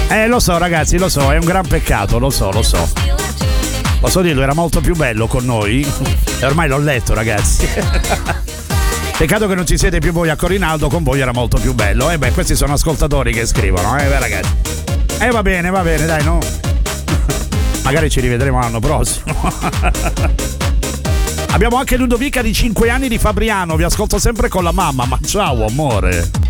Lo so ragazzi, lo so, è un gran peccato, lo so. Posso dirlo, era molto più bello con noi. E ormai l'ho letto, ragazzi. Peccato che non ci siete più voi a Corinaldo, con voi era molto più bello. Questi sono ascoltatori che scrivono, ragazzi. Va bene, dai, no? Magari ci rivedremo l'anno prossimo. Abbiamo anche Ludovica di 5 anni di Fabriano, vi ascolto sempre con la mamma, ma ciao amore.